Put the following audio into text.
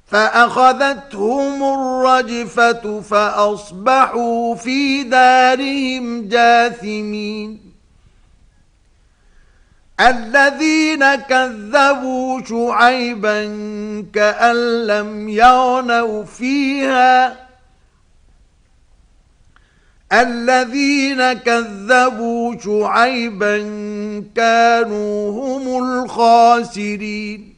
فأخذتهم الرجفة فأصبحوا في دارهم جاثمين الذين كذبوا شعيبا كأن لم يغنوا فيها الذين كذبوا شعيبا كانوا هم الخاسرين